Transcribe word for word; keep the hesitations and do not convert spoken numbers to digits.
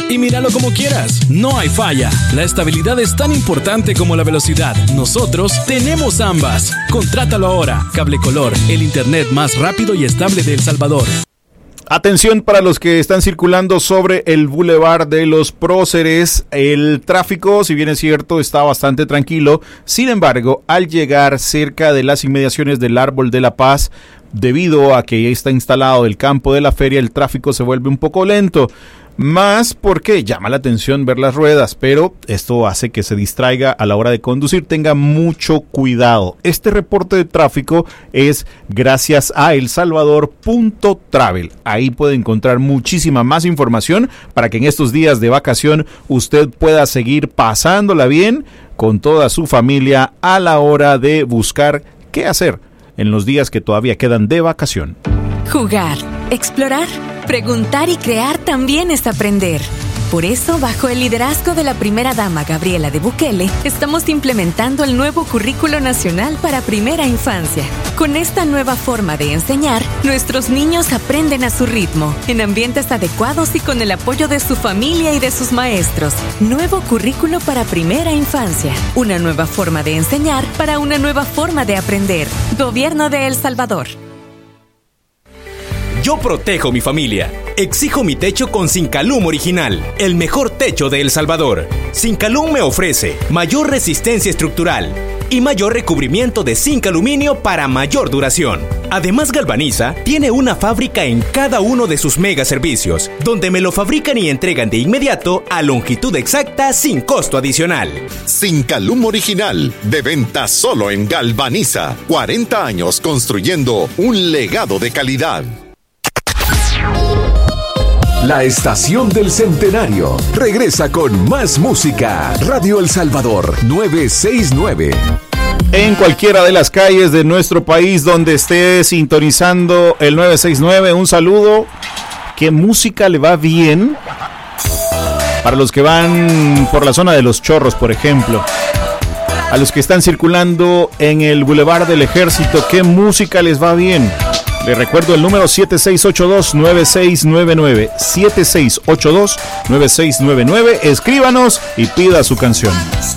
y míralo como quieras. No hay falla. La estabilidad es tan importante como la velocidad. Nosotros tenemos ambas. Contrátalo ahora. Cable Color, el internet más rápido y estable de El Salvador. Atención para los que están circulando sobre el Boulevard de los Próceres. El tráfico, si bien es cierto, está bastante tranquilo. Sin embargo, al llegar cerca de las inmediaciones del Árbol de la Paz, debido a que ya está instalado el campo de la feria, el tráfico se vuelve un poco lento. Más porque llama la atención ver las ruedas, pero esto hace que se distraiga a la hora de conducir. Tenga mucho cuidado. Este reporte de tráfico es gracias a el salvador punto travel. Ahí puede encontrar muchísima más información para que en estos días de vacación usted pueda seguir pasándola bien con toda su familia a la hora de buscar qué hacer en los días que todavía quedan de vacación. Jugar, explorar, preguntar y crear también es aprender. Por eso, bajo el liderazgo de la primera dama Gabriela de Bukele, estamos implementando el nuevo Currículo Nacional para Primera Infancia. Con esta nueva forma de enseñar, nuestros niños aprenden a su ritmo, en ambientes adecuados y con el apoyo de su familia y de sus maestros. Nuevo Currículo para Primera Infancia. Una nueva forma de enseñar para una nueva forma de aprender. Gobierno de El Salvador. Yo protejo mi familia. Exijo mi techo con Sincalum Original, el mejor techo de El Salvador. Sincalum me ofrece mayor resistencia estructural y mayor recubrimiento de zinc aluminio para mayor duración. Además, Galvaniza tiene una fábrica en cada uno de sus mega servicios, donde me lo fabrican y entregan de inmediato a longitud exacta sin costo adicional. Sincalum Original, de venta solo en Galvaniza. cuarenta años construyendo un legado de calidad. La Estación del Centenario regresa con más música. Radio El Salvador novecientos sesenta y nueve. En cualquiera de las calles de nuestro país donde esté sintonizando el nueve seis nueve, un saludo. ¿Qué música le va bien? Para los que van por la zona de Los Chorros, por ejemplo. A los que están circulando en el Boulevard del Ejército, ¿qué música les va bien? Les recuerdo el número siete seis ocho dos nueve seis nueve nueve, siete seis ocho dos nueve seis nueve nueve. Escríbanos y pida su canción.